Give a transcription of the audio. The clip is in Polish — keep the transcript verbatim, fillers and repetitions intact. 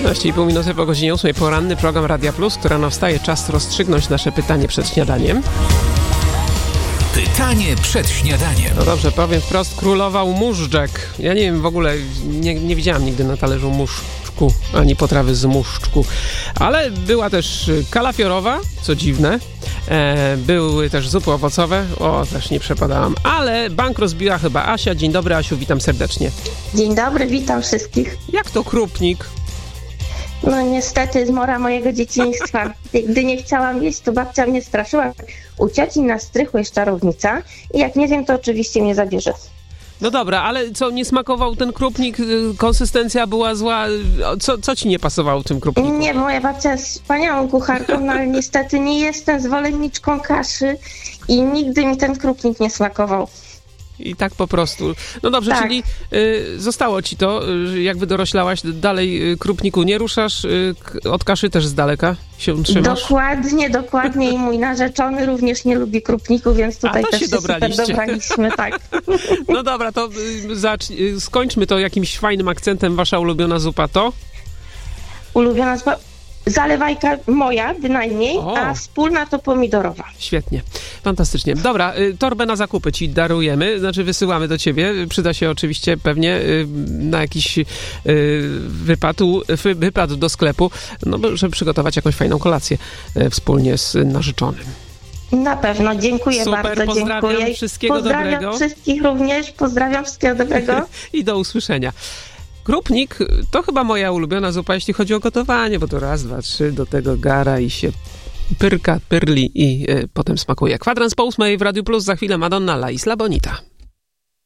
trzynaście i pół minuty po godzinie ósmej. Poranny program Radia Plus, który rano wstaje. Czas rozstrzygnąć nasze pytanie przed śniadaniem. Pytanie przed śniadaniem. No dobrze, powiem wprost, królował mużdżek. Ja nie wiem, w ogóle nie, nie widziałam nigdy na talerzu muszczku, ani potrawy z muszczku. Ale była też kalafiorowa, co dziwne. E, były też zupy owocowe. O, też nie przepadałam. Ale bank rozbiła chyba Asia. Dzień dobry, Asiu, witam serdecznie. Dzień dobry, witam wszystkich. Jak to krupnik? No niestety zmora mojego dzieciństwa. Gdy nie chciałam jeść, to babcia mnie straszyła. U cioci na strychu jest czarownica i jak nie wiem, to oczywiście mnie zabierze. No dobra, ale co, nie smakował ten krupnik? Konsystencja była zła? Co, co ci nie pasowało w tym krupniku? Nie, bo moja babcia jest wspaniałą kucharką, no ale niestety nie jestem zwolenniczką kaszy i nigdy mi ten krupnik nie smakował. I tak po prostu. No dobrze, tak. czyli y, zostało ci to, y, jak wydoroślałaś, dalej y, krupniku nie ruszasz, y, k- od kaszy też z daleka się trzymasz? Dokładnie, dokładnie i mój narzeczony również nie lubi krupniku, więc tutaj A, to też się się super dobraliście. dobraliśmy, tak. No dobra, to y, zacz- y, skończmy to jakimś fajnym akcentem. Wasza ulubiona zupa to? Ulubiona zupa? Zalewajka moja bynajmniej, O. a wspólna to pomidorowa. Świetnie, fantastycznie. Dobra, y, torbę na zakupy ci darujemy, znaczy wysyłamy do ciebie. Przyda się oczywiście pewnie y, na jakiś y, wypad, wy, wypad do sklepu, no bo żeby przygotować jakąś fajną kolację y, wspólnie z narzeczonym. Na pewno, dziękuję Super, bardzo, pozdrawiam, dziękuję. wszystkiego pozdrawiam dobrego. wszystkich również, pozdrawiam wszystkiego dobrego. I do usłyszenia. Krupnik to chyba moja ulubiona zupa, jeśli chodzi o gotowanie, bo to raz, dwa, trzy, do tego gara i się pyrka, pyrli i y, potem smakuje. Kwadrans po ósmej w Radiu Plus, za chwilę Madonna, La Isla Bonita.